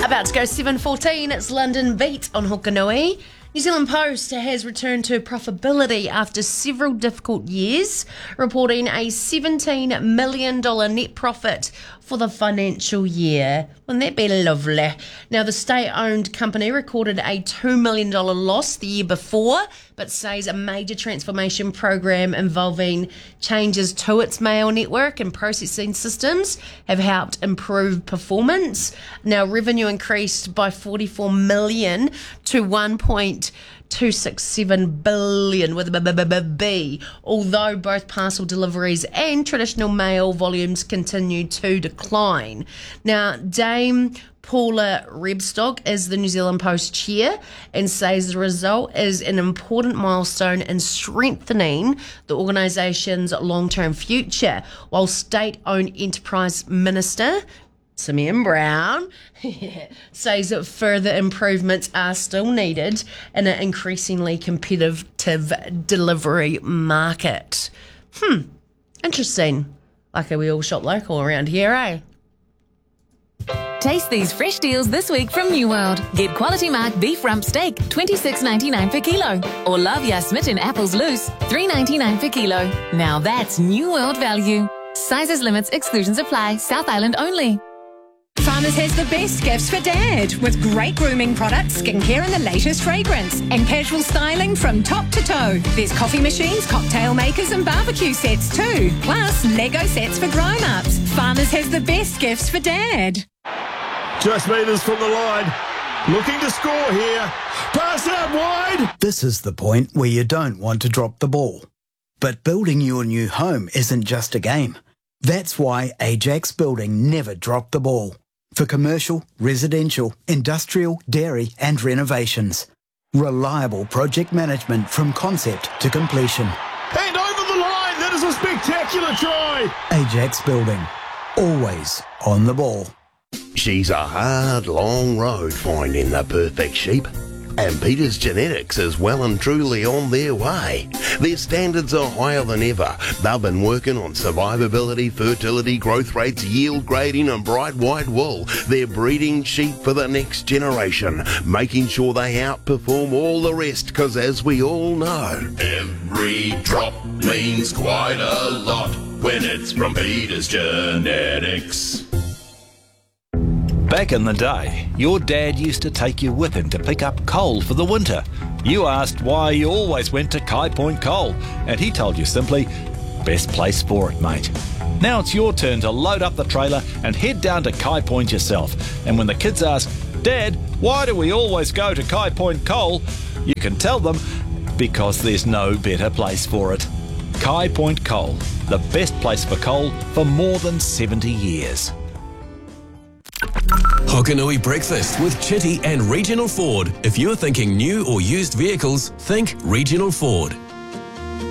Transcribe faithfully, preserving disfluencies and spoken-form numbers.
About to go seven fourteen, it's London Beat on Hokanui. New Zealand Post has returned to profitability after several difficult years, reporting a seventeen million dollars net profit for the financial year. Wouldn't that be lovely? Now, the state-owned company recorded a two million dollars loss the year before, but says a major transformation program involving changes to its mail network and processing systems have helped improve performance. Now, revenue increased by forty-four million dollars to one point two six seven billion with a b- b- b- B, although both parcel deliveries and traditional mail volumes continue to decline. Now, Dame Paula Rebstock is the New Zealand Post chair and says the result is an important milestone in strengthening the organisation's long-term future, while state-owned enterprise minister Simeon Brown says that further improvements are still needed in an increasingly competitive delivery market. Hmm, interesting. Like, are we all shop local around here, eh? Taste these fresh deals this week from New World. Get Quality Mark beef rump steak, twenty-six ninety-nine per kilo. Or Love Ya Smitten apples loose, three ninety-nine per kilo. Now that's New World value. Sizes, limits, exclusions apply. South Island only. Farmers has the best gifts for Dad, with great grooming products, skincare and the latest fragrance, and casual styling from top to toe. There's coffee machines, cocktail makers and barbecue sets too, plus Lego sets for grown-ups. Farmers has the best gifts for Dad. Just metres from the line, looking to score here. Pass it up wide. This is the point where you don't want to drop the ball. But building your new home isn't just a game. That's why Ajax Building never dropped the ball. For commercial, residential, industrial, dairy and renovations. Reliable project management from concept to completion. And over the line, that is a spectacular try. Ajax Building, always on the ball. She's a hard, long road finding the perfect sheep. And Peter's Genetics is well and truly on their way. Their standards are higher than ever. They've been working on survivability, fertility, growth rates, yield grading and bright white wool. They're breeding sheep for the next generation, making sure they outperform all the rest, because as we all know, every drop means quite a lot when it's from Peter's Genetics. Back in the day, your dad used to take you with him to pick up coal for the winter. You asked why you always went to Kai Point Coal, and he told you simply, best place for it, mate. Now it's your turn to load up the trailer and head down to Kai Point yourself. And when the kids ask, Dad, why do we always go to Kai Point Coal? You can tell them, because there's no better place for it. Kai Point Coal, the best place for coal for more than seventy years. Hokanui Breakfast with Chitty and Regional Ford. If you're thinking new or used vehicles, think Regional Ford.